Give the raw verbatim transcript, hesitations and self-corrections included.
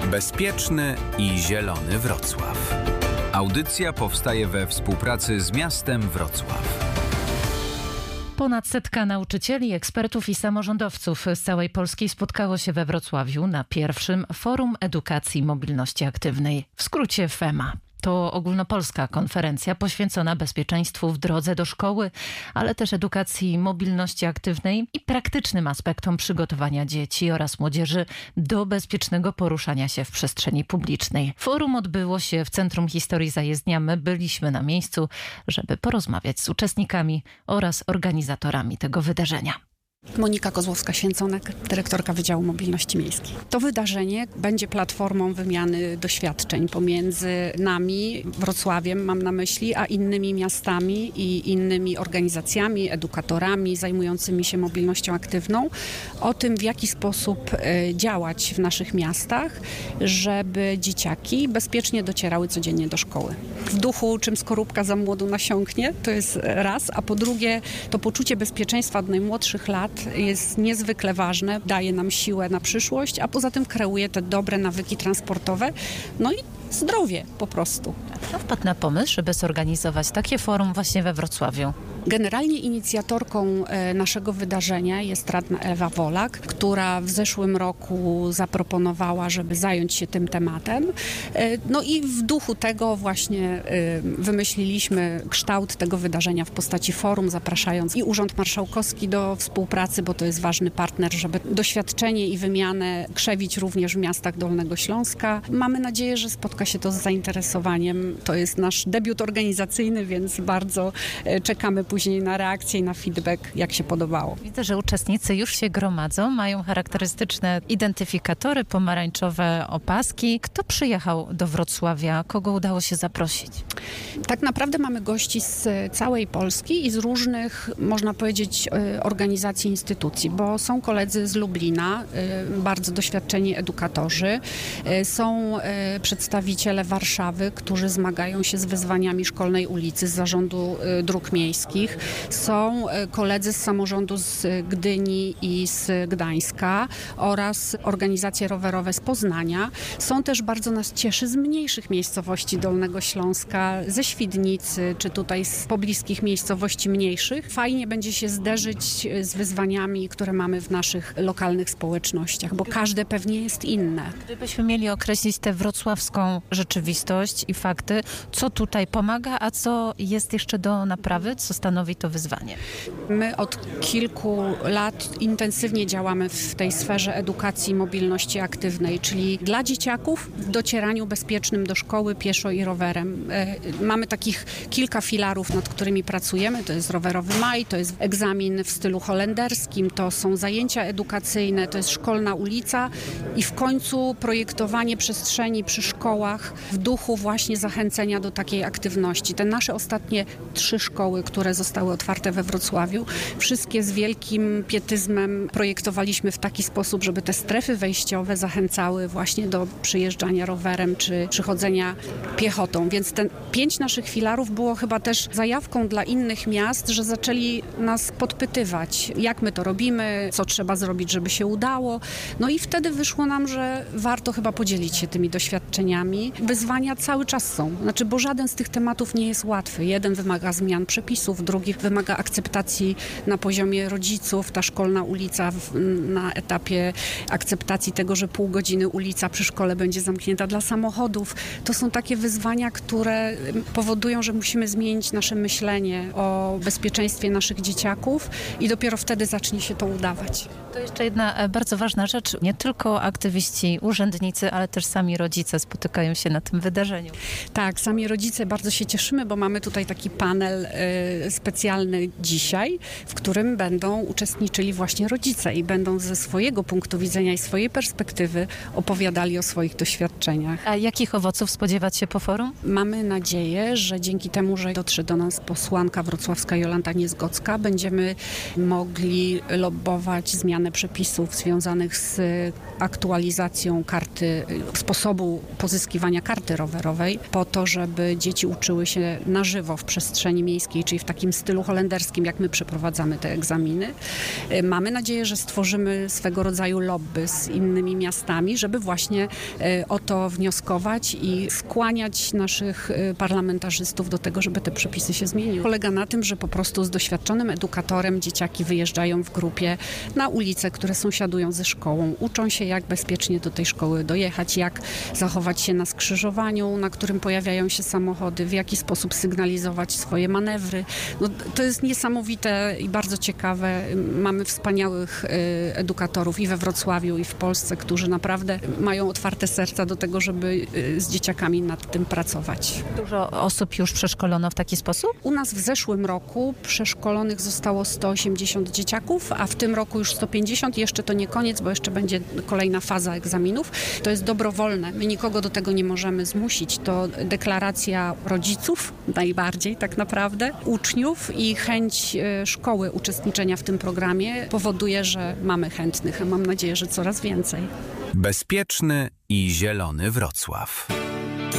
Bezpieczny i zielony Wrocław. Audycja powstaje we współpracy z miastem Wrocław. Ponad setka nauczycieli, ekspertów i samorządowców z całej Polski spotkało się we Wrocławiu na pierwszym Forum Edukacji Mobilności Aktywnej, w skrócie FEMA. To ogólnopolska konferencja poświęcona bezpieczeństwu w drodze do szkoły, ale też edukacji mobilności aktywnej i praktycznym aspektom przygotowania dzieci oraz młodzieży do bezpiecznego poruszania się w przestrzeni publicznej. Forum odbyło się w Centrum Historii Zajezdnia. My byliśmy na miejscu, żeby porozmawiać z uczestnikami oraz organizatorami tego wydarzenia. Monika Kozłowska-Święconek, dyrektorka Wydziału Mobilności Miejskiej. To wydarzenie będzie platformą wymiany doświadczeń pomiędzy nami, Wrocławiem mam na myśli, a innymi miastami i innymi organizacjami, edukatorami zajmującymi się mobilnością aktywną, o tym, w jaki sposób działać w naszych miastach, żeby dzieciaki bezpiecznie docierały codziennie do szkoły. W duchu, czym skorupka za młodu nasiąknie, to jest raz, a po drugie to poczucie bezpieczeństwa od najmłodszych lat jest niezwykle ważne, daje nam siłę na przyszłość, a poza tym kreuje te dobre nawyki transportowe, no i zdrowie po prostu. Kto wpadł na pomysł, żeby zorganizować takie forum właśnie we Wrocławiu? Generalnie inicjatorką naszego wydarzenia jest radna Ewa Wolak, która w zeszłym roku zaproponowała, żeby zająć się tym tematem. No i w duchu tego właśnie wymyśliliśmy kształt tego wydarzenia w postaci forum, zapraszając i Urząd Marszałkowski do współpracy, bo to jest ważny partner, żeby doświadczenie i wymianę krzewić również w miastach Dolnego Śląska. Mamy nadzieję, że spotka się to z zainteresowaniem. To jest nasz debiut organizacyjny, więc bardzo czekamy później na reakcję i na feedback, jak się podobało. Widzę, że uczestnicy już się gromadzą, mają charakterystyczne identyfikatory, pomarańczowe opaski. Kto przyjechał do Wrocławia? Kogo udało się zaprosić? Tak naprawdę mamy gości z całej Polski i z różnych, można powiedzieć, organizacji, instytucji, bo są koledzy z Lublina, bardzo doświadczeni edukatorzy, są przedstawiciele Warszawy, którzy zmagają się z wyzwaniami szkolnej ulicy, z Zarządu Dróg Miejskich. Są koledzy z samorządu z Gdyni i z Gdańska oraz organizacje rowerowe z Poznania. Są też, bardzo nas cieszy, z mniejszych miejscowości Dolnego Śląska, ze Świdnicy, czy tutaj z pobliskich miejscowości mniejszych. Fajnie będzie się zderzyć z wyzwaniami, które mamy w naszych lokalnych społecznościach, bo każde pewnie jest inne. Gdybyśmy mieli określić tę wrocławską rzeczywistość i fakty, co tutaj pomaga, a co jest jeszcze do naprawy, co stanowi to wyzwanie? My od kilku lat intensywnie działamy w tej sferze edukacji mobilności aktywnej, czyli dla dzieciaków w docieraniu bezpiecznym do szkoły pieszo i rowerem. Mamy takich kilka filarów, nad którymi pracujemy. To jest rowerowy maj, to jest egzamin w stylu holenderskim, to są zajęcia edukacyjne, to jest szkolna ulica i w końcu projektowanie przestrzeni przy szkołach w duchu właśnie zachęcenia do takiej aktywności. Te nasze ostatnie trzy szkoły, które zostały otwarte we Wrocławiu, wszystkie z wielkim pietyzmem projektowaliśmy w taki sposób, żeby te strefy wejściowe zachęcały właśnie do przyjeżdżania rowerem czy przychodzenia piechotą. Więc ten pięć naszych filarów było chyba też zajawką dla innych miast, że zaczęli nas podpytywać, jak my to robimy, co trzeba zrobić, żeby się udało. No i wtedy wyszło nam, że warto chyba podzielić się tymi doświadczeniami. Wyzwania cały czas są, znaczy, bo żaden z tych tematów nie jest łatwy. Jeden wymaga zmian przepisów, drugi wymaga akceptacji na poziomie rodziców. Ta szkolna ulica w, na etapie akceptacji tego, że pół godziny ulica przy szkole będzie zamknięta dla samochodów. To są takie wyzwania, które powodują, że musimy zmienić nasze myślenie o bezpieczeństwie naszych dzieciaków i dopiero wtedy zacznie się to udawać. To jeszcze jedna bardzo ważna rzecz. Nie tylko aktywiści, urzędnicy, ale też sami rodzice spotykają się na tym wydarzeniu. Tak, sami rodzice, bardzo się cieszymy, bo mamy tutaj taki panel y, specjalny dzisiaj, w którym będą uczestniczyli właśnie rodzice i będą ze swojego punktu widzenia i swojej perspektywy opowiadali o swoich doświadczeniach. A jakich owoców spodziewać się po forum? Mamy nadzieję, że dzięki temu, że dotrze do nas posłanka wrocławska Jolanta Niezgocka, będziemy mogli lobbować zmianę przepisów związanych z aktualizacją karty, sposobu pozyskiwania karty rowerowej po to, żeby dzieci uczyły się na żywo w przestrzeni miejskiej, czyli w takim takim stylu holenderskim, jak my przeprowadzamy te egzaminy. Mamy nadzieję, że stworzymy swego rodzaju lobby z innymi miastami, żeby właśnie o to wnioskować i skłaniać naszych parlamentarzystów do tego, żeby te przepisy się zmieniły. Polega na tym, że po prostu z doświadczonym edukatorem dzieciaki wyjeżdżają w grupie na ulice, które sąsiadują ze szkołą. Uczą się, jak bezpiecznie do tej szkoły dojechać, jak zachować się na skrzyżowaniu, na którym pojawiają się samochody, w jaki sposób sygnalizować swoje manewry. No, to jest niesamowite i bardzo ciekawe. Mamy wspaniałych y, edukatorów i we Wrocławiu, i w Polsce, którzy naprawdę mają otwarte serca do tego, żeby y, z dzieciakami nad tym pracować. Dużo osób już przeszkolono w taki sposób? U nas w zeszłym roku przeszkolonych zostało sto osiemdziesiąt dzieciaków, a w tym roku już sto pięćdziesiąt. Jeszcze to nie koniec, bo jeszcze będzie kolejna faza egzaminów. To jest dobrowolne. My nikogo do tego nie możemy zmusić. To deklaracja rodziców najbardziej tak naprawdę, uczniów i chęć y, szkoły uczestniczenia w tym programie powoduje, że mamy chętnych, a mam nadzieję, że coraz więcej. Bezpieczny i zielony Wrocław.